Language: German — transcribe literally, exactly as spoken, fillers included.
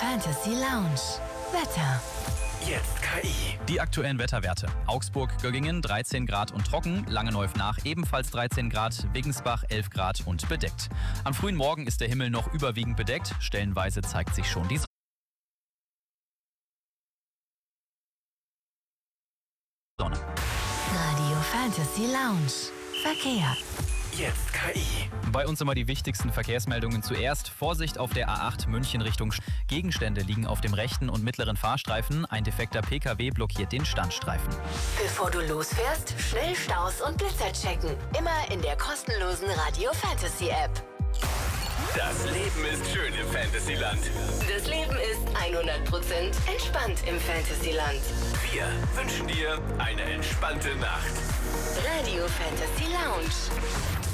Fantasy Lounge. Wetter. Jetzt K I. Die aktuellen Wetterwerte. Augsburg-Göggingen dreizehn Grad und trocken, Langenäuf-Nach ebenfalls dreizehn Grad, Wiggensbach elf Grad und bedeckt. Am frühen Morgen ist der Himmel noch überwiegend bedeckt, stellenweise zeigt sich schon die Sonne. Radio Fantasy Lounge. Verkehr. Jetzt K I. Bei uns immer die wichtigsten Verkehrsmeldungen zuerst. Vorsicht auf der A acht München Richtung Sch- Gegenstände liegen auf dem rechten und mittleren Fahrstreifen. Ein defekter P K W blockiert den Standstreifen. Bevor du losfährst, schnell Staus und Blitzer checken. Immer in der kostenlosen Radio Fantasy App. Das Leben ist schön im Fantasyland. Das Leben ist hundert Prozent entspannt im Fantasyland. Wir wünschen dir eine entspannte Nacht. Radio Fantasy Lounge.